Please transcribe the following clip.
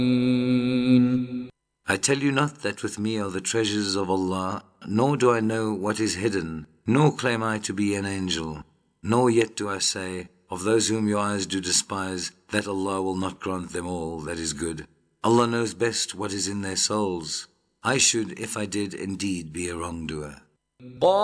I tell you not that with me are the treasures of Allah, nor do I know what is hidden, nor claim I to be an angel, nor yet do I say, of those whom your eyes do despise, that Allah will not grant them all that is good. Allah knows best what is in their souls. I should, if I did, indeed be a wrongdoer.